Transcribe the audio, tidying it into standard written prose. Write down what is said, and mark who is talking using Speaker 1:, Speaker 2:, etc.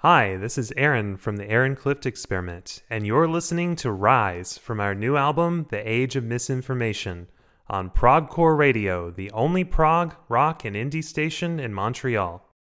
Speaker 1: Hi, this is Aaron from the Aaron Clift Experiment, and you're listening to Rise from our new album, The Age of Misinformation, on Progcore Radio, the only prog, rock, and indie station in Montreal.